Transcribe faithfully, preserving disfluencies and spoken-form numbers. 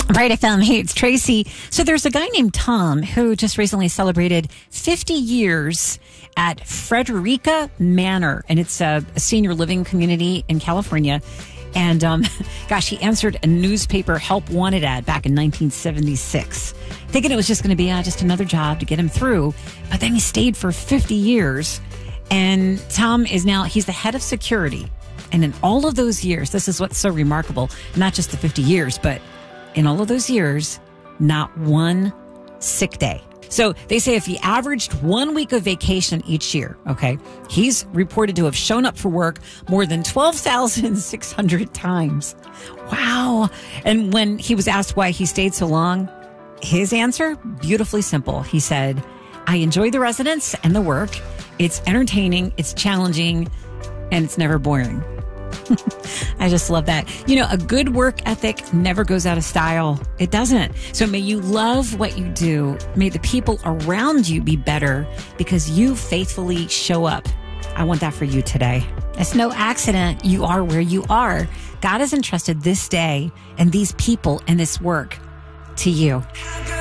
Right F M. Hey, it's Tracy. So there's a guy named Tom who just recently celebrated fifty years at Frederica Manor, and it's a, a senior living community in California. And um, gosh, he answered a newspaper help wanted ad back in nineteen seventy-six, thinking it was just going to be uh, just another job to get him through. But then he stayed for fifty years, and Tom is now, he's the head of security. And in all of those years, this is what's so remarkable, not just the fifty years, but in all of those years, not one sick day. So they say if he averaged one week of vacation each year, okay, he's reported to have shown up for work more than twelve thousand six hundred times. Wow. And when he was asked why he stayed so long, his answer, beautifully simple. He said, I enjoy the residents and the work. It's entertaining, it's challenging, and it's never boring. I just love that. You know, a good work ethic never goes out of style. It doesn't. So may you love what you do. May the people around you be better because you faithfully show up. I want that for you today. It's no accident you are where you are. God has entrusted this day and these people and this work to you.